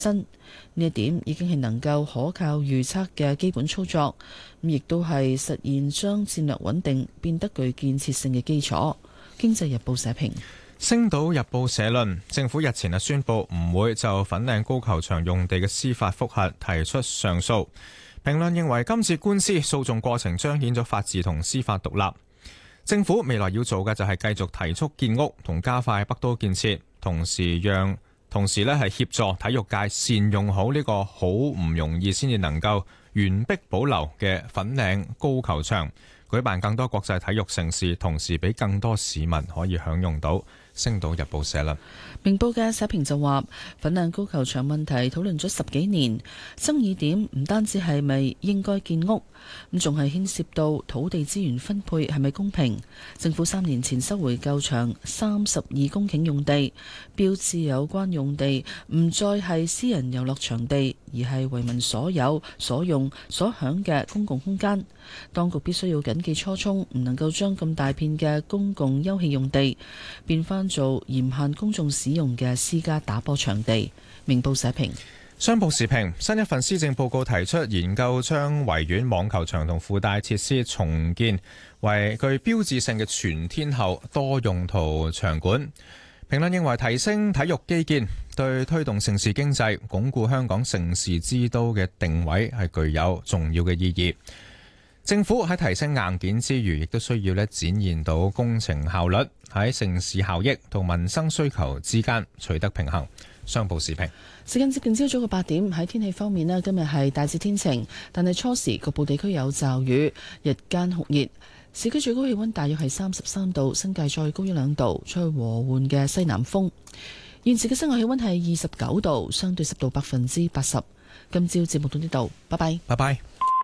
新呢一點已經係能夠可靠預測嘅基本操作，咁亦都係實現將戰略穩定變得具建設性嘅基礎。經濟日報社評。 星島日報社論，政府日前宣布唔會就粉嶺高球場用地嘅司法覆核提出上訴。評論認為今次官司訴訟過程彰顯咗法治同司法獨立。政府未來要做嘅就係繼續提速建屋同加快北都建設，同時咧係協助體育界善用好呢個好唔容易先至能夠原壁保留嘅粉嶺高球場，舉辦更多國際體育盛事，同時俾更多市民可以享用到。星島日報社啦， 明報嘅社評就話，粉嶺高球場問題討論咗10幾年，爭議點唔單止係咪應該建屋，咁仲係牽涉到土地資源分配係咪公平。政府3年前收回舊場32公頃用地，標誌有關用地唔再係私人遊樂場地，而係為民所有、所用、所享嘅公共空間。當局必須要謹記初衷，唔能夠將咁大片嘅公共休憩用地變翻做嚴限公眾使用嘅私家打波場地。明報社評。 商報時評，新一份施政報告提出研究將維園網球場同附帶設施重建為具標誌性嘅全天候多用途場館。評論認為提升體育基建對推動盛事經濟、鞏固香港盛事之都嘅定位係具有重要嘅意義。政府喺提升硬件之餘，亦都需要展現到工程效率，喺盛事效益同民生需求之間取得平衡。商報時評。 時間接近朝早嘅8點，喺天氣方面呢，今日係大致天晴，但係初時局部地區有驟雨，日間酷熱，市區最高氣溫大約係33度，新界再高1-2度，吹和緩嘅西南風。現時嘅室外氣溫係29度，相對濕度80%。今朝節目到呢度，拜拜。 拜拜。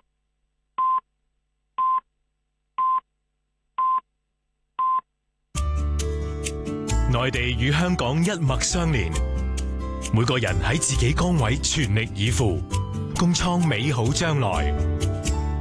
內地與香港一脈相連，每個人喺自己崗位全力以赴，共創美好將來。